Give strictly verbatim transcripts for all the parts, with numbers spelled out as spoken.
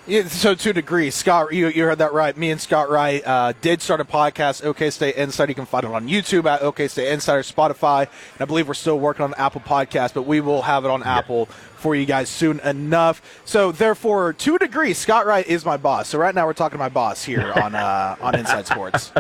Yeah, so to a degree, Scott, you, you heard that right. Me and Scott Wright uh, did start a podcast, OK State Insider. You can find it on YouTube at OK State Insider, Spotify, and I believe we're still working on the Apple podcast, but we will have it on yeah. Apple for you guys soon enough. So therefore, to a degree, Scott Wright is my boss. So right now we're talking to my boss here on uh, on Inside Sports.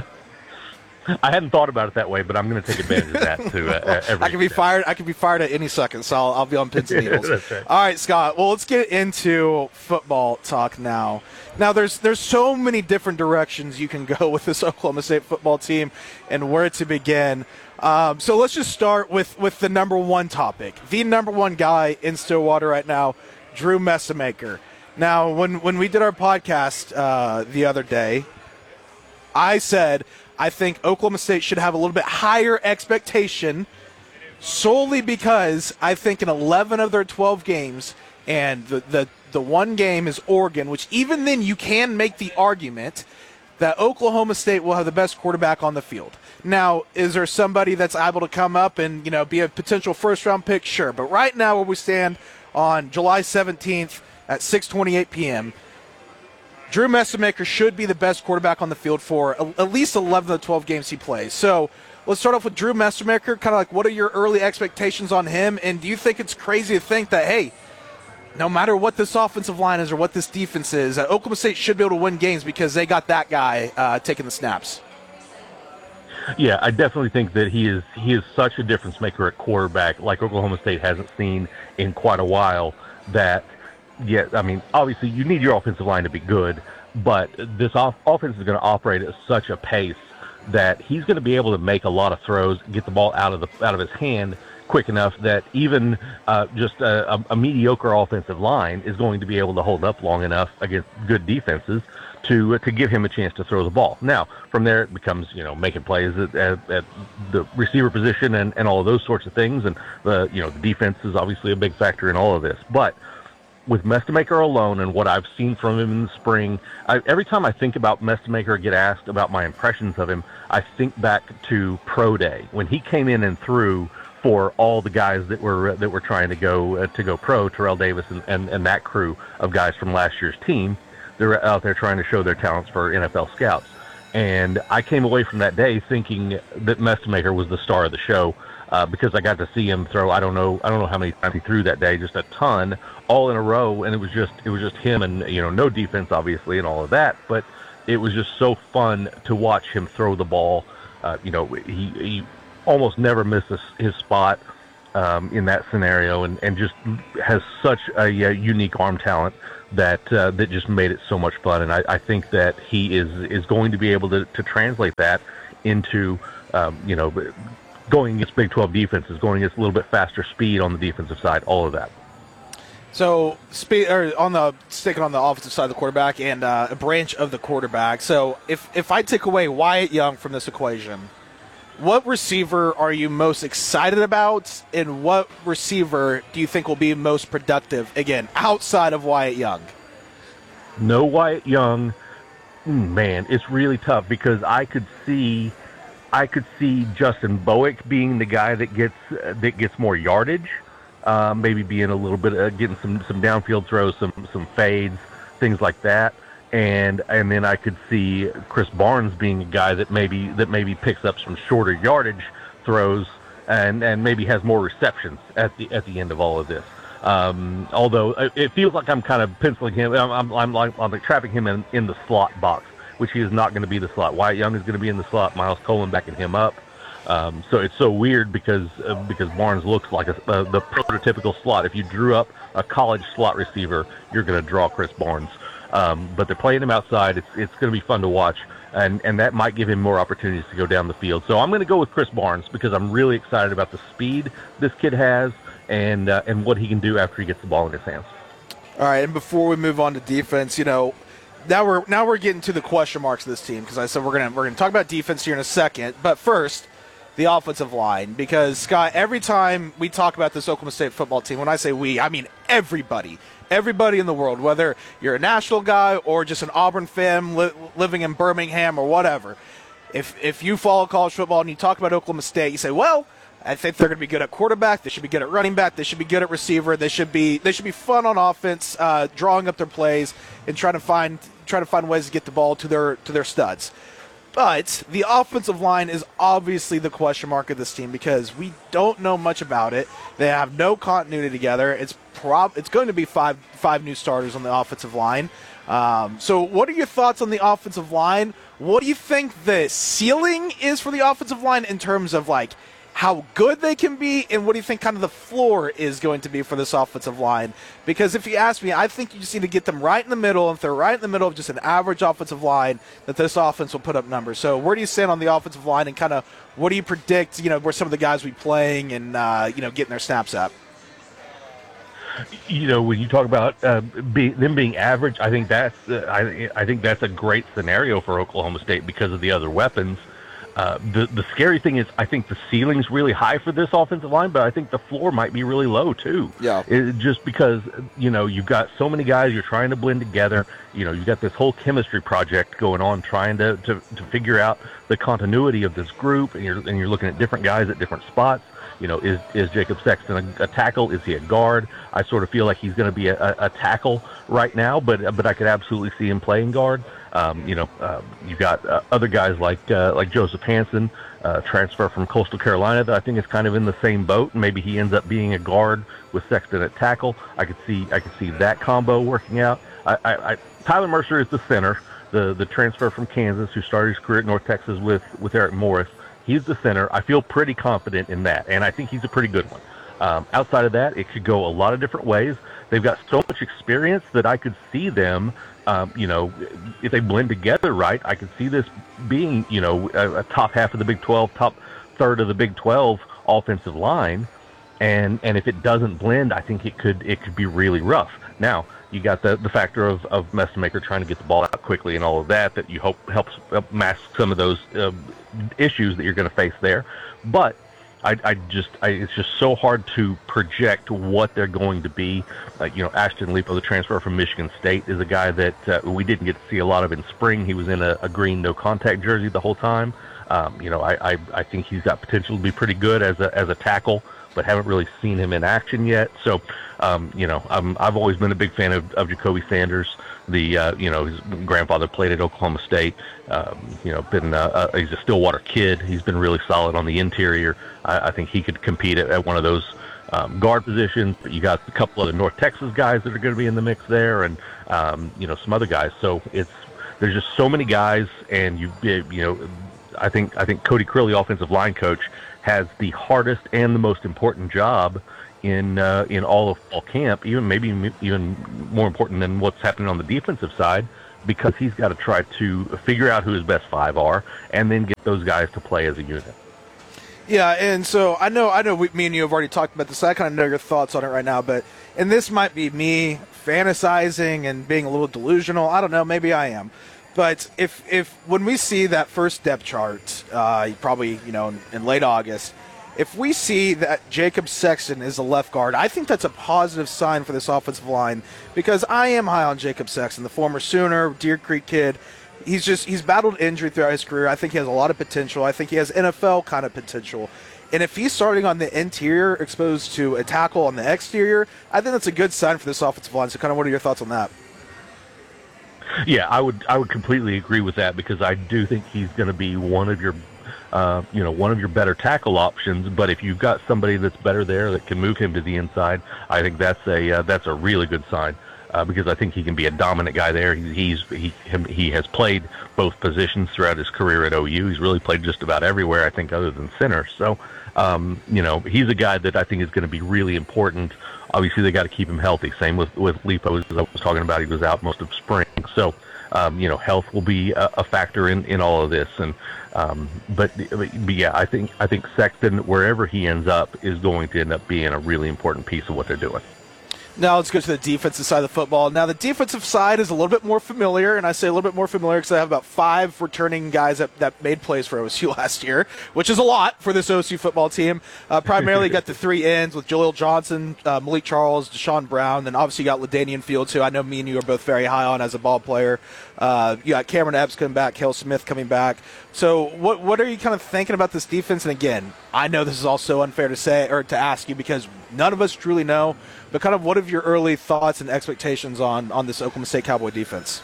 I hadn't thought about it that way, but I'm going to take advantage of that too. Uh, every I can be step. fired. I can be fired at any second, so I'll, I'll be on pins and needles. That's right. All right, Scott. Well, let's get into football talk now. Now, there's there's so many different directions you can go with this Oklahoma State football team, and where to begin. Um, so let's just start with with the number one topic, the number one guy in Stillwater right now, Drew Messamaker. Now, when when we did our podcast uh, the other day, I said I think Oklahoma State should have a little bit higher expectation solely because I think in eleven of their twelve games, and the, the, the one game is Oregon, which even then you can make the argument that Oklahoma State will have the best quarterback on the field. Now, is there somebody that's able to come up and, you know, be a potential first-round pick? Sure. But right now where we stand on July seventeenth at six twenty-eight p.m., Drew Messamaker should be the best quarterback on the field for at least eleven of the twelve games he plays. So let's start off with Drew Messamaker. Kind of like, what are your early expectations on him? And do you think it's crazy to think that, hey, no matter what this offensive line is or what this defense is, that Oklahoma State should be able to win games because they got that guy uh, taking the snaps? Yeah, I definitely think that he is he is such a difference maker at quarterback, like Oklahoma State hasn't seen in quite a while. That, yeah, I mean, obviously you need your offensive line to be good, but this off- offense is going to operate at such a pace that he's going to be able to make a lot of throws, get the ball out of the out of his hand quick enough that even uh, just a, a, a mediocre offensive line is going to be able to hold up long enough against good defenses to uh, to give him a chance to throw the ball. Now, from there it becomes, you know, making plays at, at, at the receiver position and, and all of those sorts of things, and the you know the defense is obviously a big factor in all of this. But with Messamaker alone and what I've seen from him in the spring, I, every time I think about Messamaker or get asked about my impressions of him, I think back to Pro Day when he came in and threw for all the guys that were that were trying to go uh, to go pro, Terrell Davis and, and, and that crew of guys from last year's team. They're out there trying to show their talents for N F L scouts. And I came away from that day thinking that Messamaker was the star of the show uh, because I got to see him throw. I don't know. I don't know how many times he threw that day, just a ton, all in a row. And it was just it was just him and, you know, no defense obviously and all of that. But it was just so fun to watch him throw the ball. Uh, you know, he, he almost never misses his spot um, in that scenario, and, and just has such a, a unique arm talent that uh, that just made it so much fun. And I, I think that he is is going to be able to, to translate that into um, you know going against Big twelve defenses, going against a little bit faster speed on the defensive side, all of that. So, speed or on the sticking on the offensive side of the quarterback and uh, a branch of the quarterback. So, if if I take away Wyatt Young from this equation, what receiver are you most excited about, and what receiver do you think will be most productive, again, outside of Wyatt Young? No Wyatt Young, man, it's really tough because I could see I could see Justin Bowick being the guy that gets uh, that gets more yardage, uh, maybe being a little bit uh, getting some, some downfield throws, some some fades, things like that. And and then I could see Chris Barnes being a guy that maybe that maybe picks up some shorter yardage throws and, and maybe has more receptions at the at the end of all of this. Um, although it feels like I'm kind of penciling him, I'm I'm, I'm like I'm like trapping him in, in the slot box, which he is not going to be the slot. Wyatt Young is going to be in the slot. Miles Coleman backing him up. Um, so it's so weird because uh, because Barnes looks like a, uh, the prototypical slot. If you drew up a college slot receiver, you're going to draw Chris Barnes. Um, but they're playing him outside. It's it's going to be fun to watch, and, and that might give him more opportunities to go down the field. So I'm going to go with Chris Barnes because I'm really excited about the speed this kid has and uh, and what he can do after he gets the ball in his hands. All right, and before we move on to defense, you know, now we're now we're getting to the question marks of this team because I said we're gonna we're gonna talk about defense here in a second, but first, the offensive line, because Scott, every time we talk about this Oklahoma State football team, when I say we, I mean everybody. Everybody in the world, whether you're a national guy or just an Auburn fan li- living in Birmingham or whatever, if if you follow college football and you talk about Oklahoma State, you say, well, I think they're going to be good at quarterback. They should be good at running back. They should be good at receiver. They should be they should be fun on offense, uh, drawing up their plays and trying to find trying to find ways to get the ball to their to their studs. But the offensive line is obviously the question mark of this team because we don't know much about it. They have no continuity together. It's prob it's going to be five five new starters on the offensive line. Um, so what are your thoughts on the offensive line? What do you think the ceiling is for the offensive line in terms of like how good they can be, and what do you think kind of the floor is going to be for this offensive line? Because if you ask me, I think you just need to get them right in the middle. If they're right in the middle of just an average offensive line, that this offense will put up numbers. So where do you stand on the offensive line, and kind of what do you predict, you know, where some of the guys will be playing and, uh, you know, getting their snaps at? You know, when you talk about uh, be, them being average, I think that's uh, I, I think that's a great scenario for Oklahoma State because of the other weapons. Uh, the the scary thing is, I think the ceiling's really high for this offensive line, but I think the floor might be really low too. Yeah. It, just because you know you've got so many guys, you're trying to blend together. You know, you've got this whole chemistry project going on, trying to to, to figure out the continuity of this group, and you're and you're looking at different guys at different spots. You know, is is Jacob Sexton a, a tackle? Is he a guard? I sort of feel like he's going to be a, a, a tackle right now, but but I could absolutely see him playing guard. Um, you know, uh, you've got uh, other guys like uh, like Joseph Hansen, uh, transfer from Coastal Carolina, that I think is kind of in the same boat. Maybe he ends up being a guard with Sexton at tackle. I could see I could see that combo working out. I, I, I, Tyler Mercer is the center, the the transfer from Kansas who started his career at North Texas with with Eric Morris. He's the center. I feel pretty confident in that, and I think he's a pretty good one. Um, outside of that, it could go a lot of different ways. They've got so much experience that I could see them, um, you know, if they blend together right, I could see this being, you know, a, a top half of the Big twelve, top third of the Big twelve offensive line. And and if it doesn't blend, I think it could it could be really rough. Now, you got the, the factor of, of Messamaker trying to get the ball out quickly and all of that, that you hope helps mask some of those uh, issues that you're going to face there. But I, I just, I, it's just so hard to project what they're going to be. Like, you know, Ashton Lepo, the transfer from Michigan State, is a guy that uh, we didn't get to see a lot of in spring. He was in a, a green no contact jersey the whole time. Um, you know, I, I, I think he's got potential to be pretty good as a as a tackle, but haven't really seen him in action yet. So, um, you know, I'm, I've always been a big fan of, of Jacoby Sanders. The, uh, you know, his grandfather played at Oklahoma State. Um, you know, been uh, uh, he's a Stillwater kid. He's been really solid on the interior. I, I think he could compete at, at one of those um, guard positions. But you got a couple of the North Texas guys that are going to be in the mix there, and um, you know, some other guys. So it's there's just so many guys, and you you know, I think I think Cody Krill, the offensive line coach, has the hardest and the most important job in uh, in all of fall camp, even maybe even more important than what's happening on the defensive side, because he's got to try to figure out who his best five are and then get those guys to play as a unit. Yeah, and so I know I know we, me and you have already talked about this. So I kind of know your thoughts on it right now, but and this might be me fantasizing and being a little delusional. I don't know, maybe I am. But if if when we see that first depth chart, uh, probably you know in, in late August, if we see that Jacob Sexton is a left guard, I think that's a positive sign for this offensive line because I am high on Jacob Sexton, the former Sooner, Deer Creek kid. He's just he's battled injury throughout his career. I think he has a lot of potential. I think he has N F L kind of potential. And if he's starting on the interior exposed to a tackle on the exterior, I think that's a good sign for this offensive line. So kind of what are your thoughts on that? Yeah, I would I would completely agree with that because I do think he's going to be one of your uh, you know one of your better tackle options. But if you've got somebody that's better there that can move him to the inside, I think that's a uh, that's a really good sign uh, because I think he can be a dominant guy there. He, he's he him, he has played both positions throughout his career at O U. He's really played just about everywhere, I think, other than center. So um, you know he's a guy that I think is going to be really important. Obviously, they got to keep him healthy. Same with, with Lepo, as I was talking about. He was out most of spring. So, um, you know, health will be a, a factor in, in all of this. And um, but, but, yeah, I think I think Sexton, wherever he ends up, is going to end up being a really important piece of what they're doing. Now let's go to the defensive side of the football. Now the defensive side is a little bit more familiar, and I say a little bit more familiar because I have about five returning guys that, that made plays for O S U last year, which is a lot for this O S U football team. Uh, primarily got the three ends with Jaleel Johnson, uh, Malik Charles, Deshaun Brown, then obviously you got LaDainian Fields, who I know me and you are both very high on as a ball player. Uh, you got Cameron Epps coming back, Hale Smith coming back. So what what are you kind of thinking about this defense? And again, I know this is also unfair to say or to ask you because none of us truly know, but kind of what are your early thoughts and expectations on, on this Oklahoma State Cowboy defense?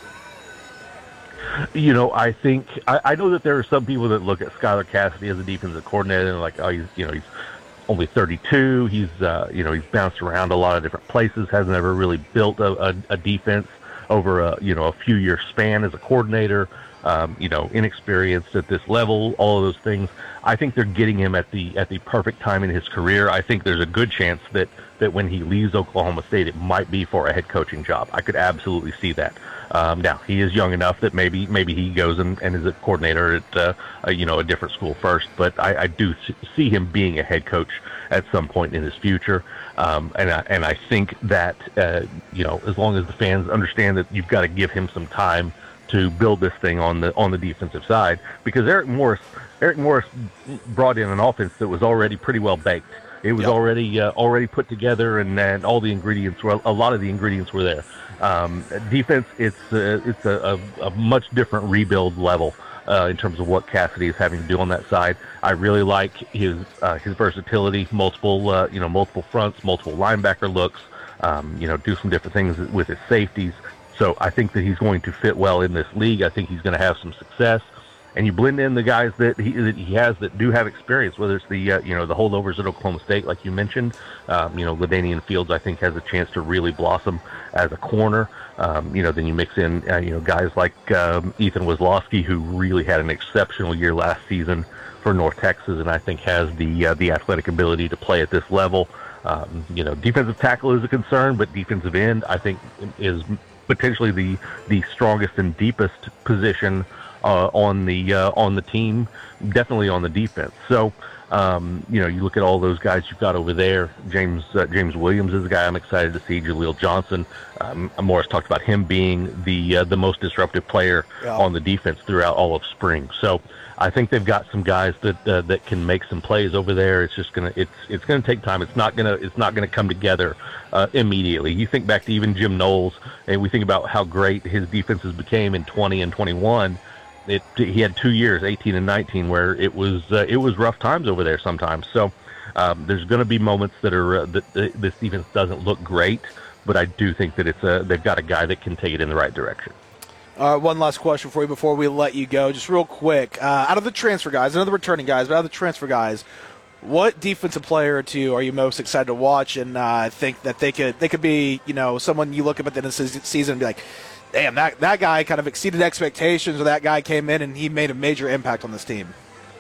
You know, I think I, I know that there are some people that look at Skylar Cassidy as a defensive coordinator and like, oh, he's you know he's only thirty-two. He's uh, you know he's bounced around a lot of different places. Hasn't ever really built a, a, a defense over a you know a few year span as a coordinator. Um, you know, inexperienced at this level. All of those things. I think they're getting him at the at the perfect time in his career. I think there's a good chance that that when he leaves Oklahoma State, it might be for a head coaching job. I could absolutely see that. Um, now he is young enough that maybe maybe he goes and, and is a coordinator at uh, a, you know a different school first. But I, I do see him being a head coach at some point in his future. Um, and I, and I think that uh, you know as long as the fans understand that you've got to give him some time to build this thing on the on the defensive side, because Eric Morris Eric Morris brought in an offense that was already pretty well baked. It was yep. already uh, already put together, and, and all the ingredients were a lot of the ingredients were there. Um, defense, it's uh, it's a, a, a much different rebuild level uh, in terms of what Cassidy is having to do on that side. I really like his uh, his versatility, multiple uh, you know multiple fronts, multiple linebacker looks. Um, you know, do some different things with his safeties. So I think that he's going to fit well in this league. I think he's going to have some success. And you blend in the guys that he that he has that do have experience, whether it's the uh, you know the holdovers at Oklahoma State, like you mentioned. Um, you know, LaDainian Fields, I think, has a chance to really blossom as a corner. Um, you know, then you mix in uh, you know guys like um, Ethan Wisłowski, who really had an exceptional year last season for North Texas, and I think has the uh, the athletic ability to play at this level. Um, you know, defensive tackle is a concern, but defensive end, I think, is potentially the the strongest and deepest position uh, on the uh, on the team, definitely on the defense. So um, you know, you look at all those guys you've got over there. James uh, James Williams is a guy I'm excited to see. Jaleel Johnson, um, Morris talked about him being the uh, the most disruptive player yeah. on the defense throughout all of spring. So I think they've got some guys that uh, that can make some plays over there. It's just gonna it's it's gonna take time. It's not gonna it's not gonna come together uh, immediately. You think back to even Jim Knowles, and we think about how great his defenses became in twenty and twenty-one. It he had two years, eighteen and nineteen, where it was uh, it was rough times over there sometimes. So um, there's going to be moments that are uh, that uh, this defense doesn't look great, but I do think that it's a they've got a guy that can take it in the right direction. Uh, one last question for you before we let you go. Just real quick, uh, out of the transfer guys, I know the returning guys, but out of the transfer guys, what defensive player or two are you most excited to watch and uh, think that they could they could be, you know, someone you look up at the end of the season and be like, damn, that, that guy kind of exceeded expectations, or that guy came in and he made a major impact on this team?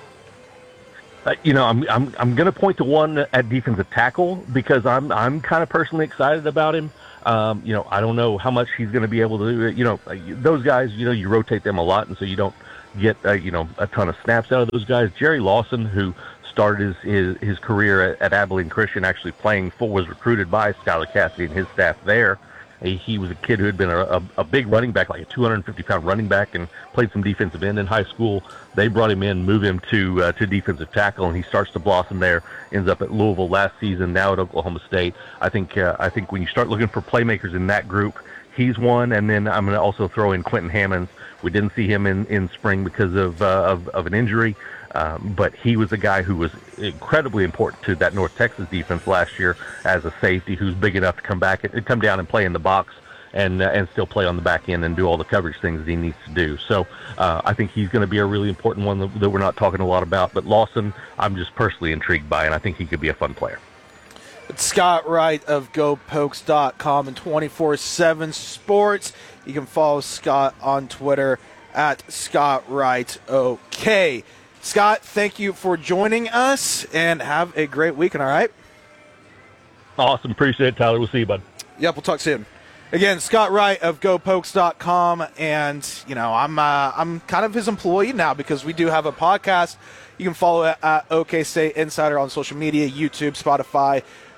Uh, you know, I'm I'm I'm going to point to one at defensive tackle because I'm I'm kind of personally excited about him. Um, you know, I don't know how much he's going to be able to do. You know, those guys, you know, you rotate them a lot, and so you don't get, uh, you know, a ton of snaps out of those guys. Jerry Lawson, who started his his, his career at, at Abilene Christian, actually playing full, was recruited by Skylar Cassidy and his staff there. He, he was a kid who had been a, a, a big running back, like a two hundred fifty pound running back, and played some defensive end in high school. They brought him in, moved him to uh, to defensive tackle, and he starts to blossom there. Ends up at Louisville last season, now at Oklahoma State. I think uh, I think when you start looking for playmakers in that group, he's one. And then I'm going to also throw in Quentin Hammonds. We didn't see him in, in spring because of, uh, of of an injury. Um, but he was a guy who was incredibly important to that North Texas defense last year as a safety who's big enough to come back and come down and play in the box and uh, and still play on the back end and do all the coverage things that he needs to do. So uh, I think he's going to be a really important one that, that we're not talking a lot about. But Lawson, I'm just personally intrigued by, and I think he could be a fun player. It's Scott Wright of Go Pokes dot com and twenty-four seven Sports. You can follow Scott on Twitter at Scott Wright OK. Scott, thank you for joining us, and have a great weekend, all right? Awesome. Appreciate it, Tyler. We'll see you, bud. Yep, we'll talk soon. Again, Scott Wright of Go Pokes dot com, and, you know, I'm uh, I'm kind of his employee now because we do have a podcast. You can follow it at OK State Insider on social media, YouTube, Spotify,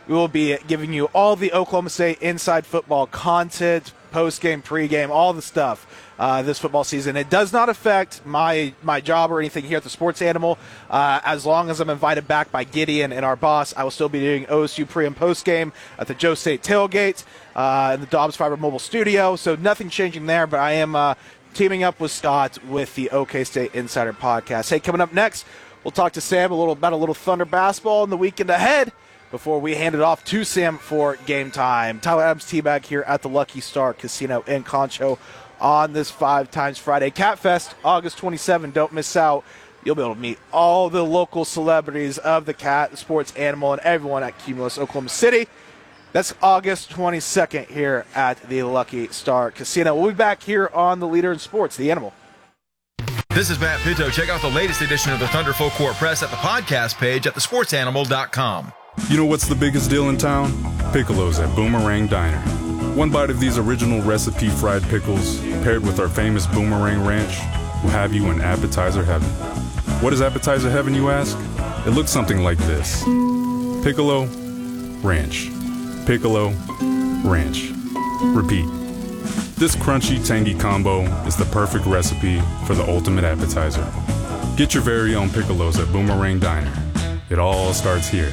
We will be giving you all the Oklahoma State inside football content, post-game, pre-game, all the stuff uh, this football season. It does not affect my my job or anything here at the Sports Animal. Uh, as long as I'm invited back by Gideon and our boss, I will still be doing O S U pre- and post-game at the Joe State Tailgate uh, in the Dobbs Fiber Mobile Studio. So nothing changing there, but I am uh, teaming up with Scott with the OK State Insider Podcast. Hey, coming up next, we'll talk to Sam a little about a little Thunder basketball in the weekend ahead before we hand it off to Sam for game time. Tyler Adams T-Bag here at the Lucky Star Casino in Concho on this Five Times Friday. Catfest, August twenty-seventh. Don't miss out. You'll be able to meet all the local celebrities of the cat, the sports animal, and everyone at Cumulus Oklahoma City. That's August twenty-second here at the Lucky Star Casino. We'll be back here on The Leader in Sports, The Animal. This is Matt Pinto. Check out the latest edition of the Thunder Full Court Press at the podcast page at the sports animal dot com. You know what's the biggest deal in town? Piccolos at Boomerang Diner. One bite of these original recipe fried pickles paired with our famous Boomerang Ranch will have you in appetizer heaven. What is appetizer heaven, you ask? It looks something like this. Piccolo, ranch. Piccolo, ranch. Repeat. This crunchy, tangy combo is the perfect recipe for the ultimate appetizer. Get your very own Piccolos at Boomerang Diner. It all starts here.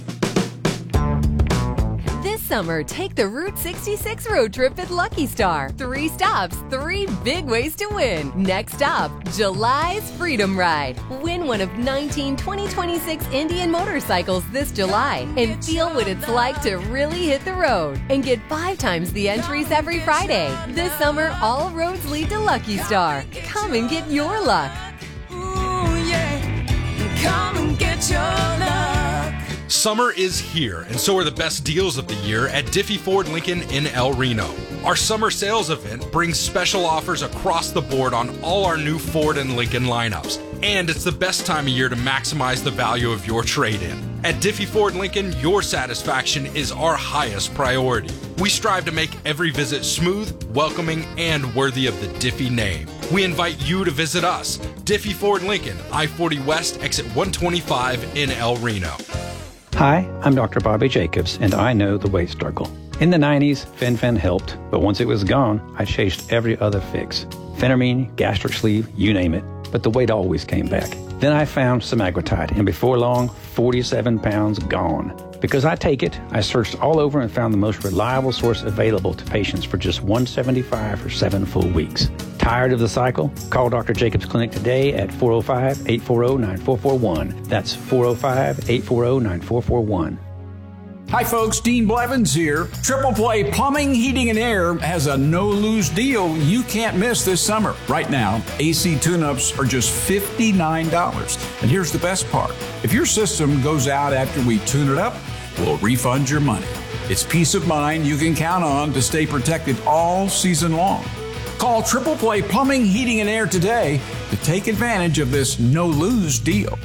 This summer, take the Route sixty-six road trip at Lucky Star. Three stops, three big ways to win. Next stop, July's Freedom Ride. Win one of nineteen twenty twenty-six Indian motorcycles this July and feel what it's like to really hit the road. And get five times the entries every Friday. This summer, all roads lead to Lucky Star. Come and get your luck. Ooh, yeah. Come and get your luck. Summer is here, and so are the best deals of the year at Diffie Ford Lincoln in El Reno. Our summer sales event brings special offers across the board on all our new Ford and Lincoln lineups. And it's the best time of year to maximize the value of your trade-in. At Diffie Ford Lincoln, your satisfaction is our highest priority. We strive to make every visit smooth, welcoming, and worthy of the Diffie name. We invite you to visit us, Diffie Ford Lincoln, I forty West, exit one twenty-five in El Reno. Hi, I'm Doctor Bobby Jacobs, and I know the weight struggle. In the nineties, Fen-Phen helped, but once it was gone, I chased every other fix. Phenermine, gastric sleeve, you name it, but the weight always came back. Then I found semaglutide, and before long, forty-seven pounds gone. Because I take it, I searched all over and found the most reliable source available to patients for just one hundred seventy-five dollars for seven full weeks. Tired of the cycle? Call Doctor Jacobs Clinic today at four oh five, eight four oh, nine four four one. That's four oh five, eight four oh, nine four four one. Hi folks, Dean Blevins here. Triple Play Plumbing, Heating, and Air has a no-lose deal you can't miss this summer. Right now, A C tune-ups are just fifty-nine dollars. And here's the best part. If your system goes out after we tune it up, we'll refund your money. It's peace of mind you can count on to stay protected all season long. Call Triple Play Plumbing, Heating, and Air today to take advantage of this no-lose deal.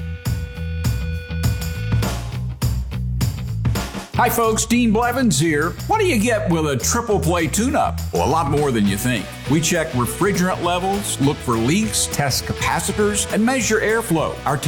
Hi folks, Dean Blevins here. What do you get with a Triple Play tune-up? Well, a lot more than you think. We check refrigerant levels, look for leaks, test capacitors, and measure airflow. Our